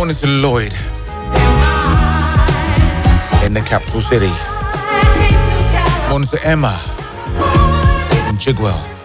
Morning to Lloyd in the capital city. Morning to Emma in Chigwell.